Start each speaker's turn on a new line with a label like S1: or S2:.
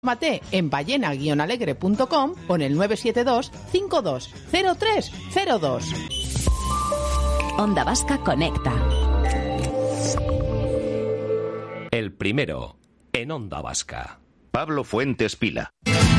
S1: Infórmate en ballena-alegre.com o en el 972 520302.
S2: Onda Vasca Conecta.
S3: El primero en Onda Vasca.
S4: Pablo Fuentes Pila.